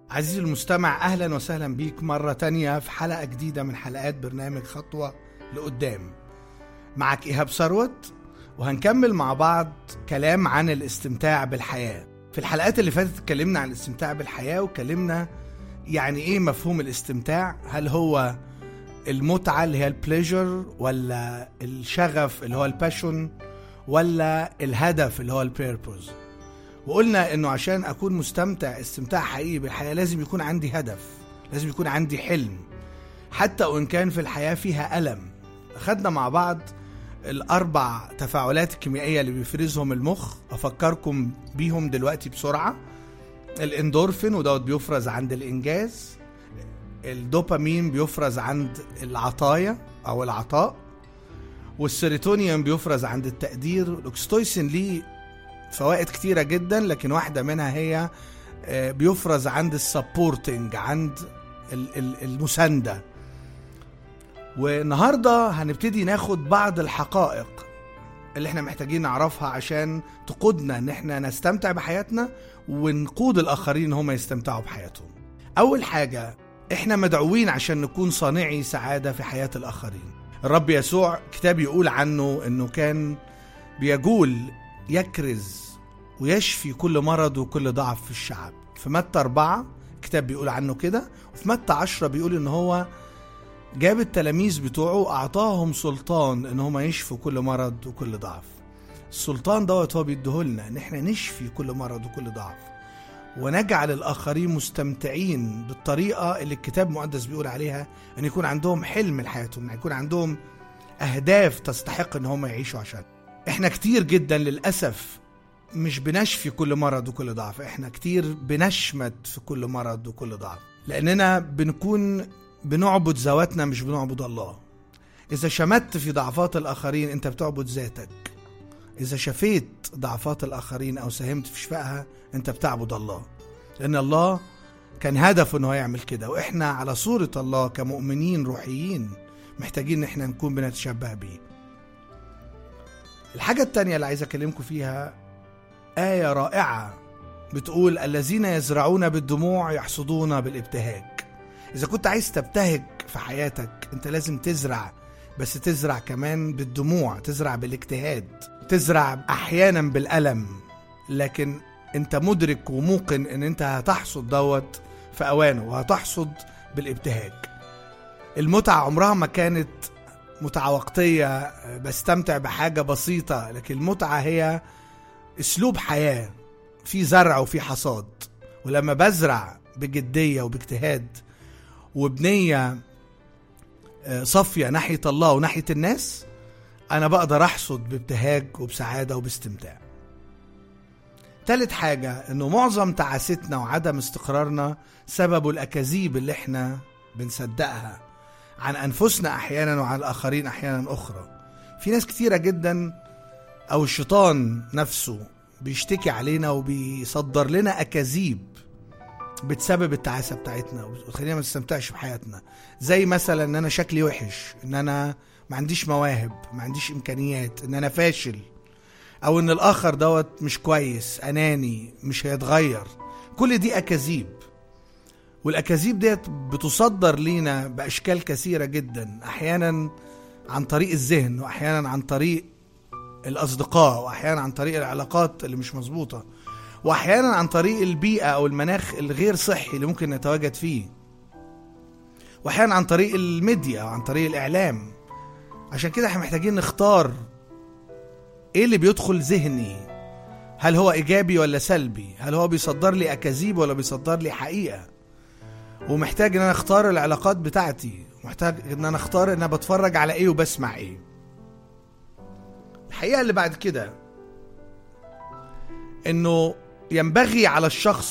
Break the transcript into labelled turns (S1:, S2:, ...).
S1: عزيزي المستمع، أهلا وسهلا بيك مرة تانية في حلقة جديدة من حلقات برنامج خطوة لقدام. معك إيهاب ثروت، وهنكمل مع بعض كلام عن الاستمتاع بالحياة. في الحلقات اللي فاتت اتكلمنا عن الاستمتاع بالحياة، وكلمنا يعني إيه مفهوم الاستمتاع. هل هو المتعة اللي هي البليجر، ولا الشغف اللي هو الباشون، ولا الهدف اللي هو البيربوز؟ وقلنا انه عشان اكون مستمتع استمتاع حقيقي بالحياة لازم يكون عندي هدف، لازم يكون عندي حلم، حتى وان كان في الحياة فيها ألم. اخدنا مع بعض الأربع تفاعلات الكيميائية اللي بيفرزهم المخ، افكركم بيهم دلوقتي بسرعة. الاندورفين ودوت بيفرز عند الانجاز، الدوبامين بيفرز عند العطايا او العطاء، والسيروتونين بيفرز عند التقدير، والاكستويسين ليه فوائد كتيرة جدا، لكن واحدة منها هي بيفرز عند السبورتنج، عند المساندة. والنهاردة هنبتدي ناخد بعض الحقائق اللي احنا محتاجين نعرفها عشان تقودنا ان احنا نستمتع بحياتنا ونقود الآخرين هم يستمتعوا بحياتهم. أول حاجة، احنا مدعوين عشان نكون صانعي سعادة في حياة الآخرين. الرب يسوع كتاب يقول عنه انه كان بيقول يكرز ويشفي كل مرض وكل ضعف في الشعب. في متى 4 كتاب بيقول عنه كده، وفي متى 10 بيقول ان هو جاب التلاميذ بتوعه اعطاهم سلطان ان هم يشفوا كل مرض وكل ضعف. السلطان دوت هو بيديهولنا ان احنا نشفي كل مرض وكل ضعف، ونجعل الاخرين مستمتعين بالطريقة اللي الكتاب المقدس بيقول عليها، ان يكون عندهم حلم لحياتهم، ان يكون عندهم اهداف تستحق ان هم يعيشوا عشان. احنا كتير جدا للأسف مش بنشفي كل مرض وكل ضعف، احنا كتير بنشمت في كل مرض وكل ضعف، لأننا بنكون بنعبد ذواتنا مش بنعبد الله. إذا شمت في ضعفات الآخرين أنت بتعبد ذاتك، إذا شفيت ضعفات الآخرين أو ساهمت في شفائها أنت بتعبد الله، لأن الله كان هدفه أنه يعمل كده، وإحنا على صورة الله كمؤمنين روحيين محتاجين إحنا نكون بنتشبه بيه. الحاجة التانية اللي عايز أكلمكم فيها آية رائعة بتقول الذين يزرعون بالدموع يحصدون بالابتهاج. إذا كنت عايز تبتهج في حياتك أنت لازم تزرع، بس تزرع كمان بالدموع، تزرع بالاجتهاد، تزرع أحيانا بالألم، لكن أنت مدرك وموقن أن أنت هتحصد دوت في أوانه، وهتحصد بالابتهاج. المتعة عمرها ما كانت متعة وقتية بستمتع بحاجة بسيطة، لكن المتعة هي اسلوب حياة في زرع وفي حصاد. ولما بزرع بجدية وباجتهاد وبنية صافية ناحية الله وناحية الناس، أنا بقدر أحصد بابتهاج وبسعادة وباستمتاع. ثالث حاجة، إنه معظم تعاستنا وعدم استقرارنا سبب الأكاذيب اللي احنا بنصدقها عن أنفسنا أحيانا وعن الآخرين أحيانا أخرى. في ناس كتيرة جدا أو الشيطان نفسه بيشتكي علينا وبيصدر لنا أكاذيب بتسبب التعاسة بتاعتنا وخلينا ما نستمتعش بحياتنا. زي مثلا ان انا شكلي وحش، ان انا ما عنديش مواهب، ما عنديش امكانيات، ان انا فاشل، او ان الاخر دوت مش كويس، اناني، مش هيتغير. كل دي اكاذيب، والاكاذيب ديت بتصدر لينا باشكال كثيرة جدا، احيانا عن طريق الذهن، واحيانا عن طريق الاصدقاء، واحيانا عن طريق العلاقات اللي مش مظبوطة، واحيانا عن طريق البيئة او المناخ الغير صحي اللي ممكن نتواجد فيه، واحيانا عن طريق الميديا او عن طريق الاعلام. عشان كده احنا محتاجين نختار ايه اللي بيدخل ذهني، هل هو ايجابي ولا سلبي، هل هو بيصدر لي اكاذيب ولا بيصدر لي حقيقة. ومحتاج ان انا اختار العلاقات بتاعتي، محتاج ان انا اختار ان انا بتفرج على ايه وبسمع ايه. الحقيقة اللي بعد كده انه ينبغي على الشخص